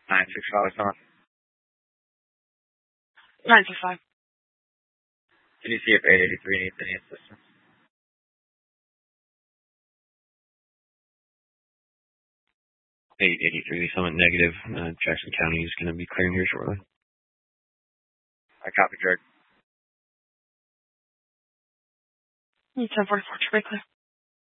965 on. 965. Can you see if 883 needs any assistance? 883, Summit negative. Jackson County is going to be clearing here shortly. I copy, Drake. 1044, clear.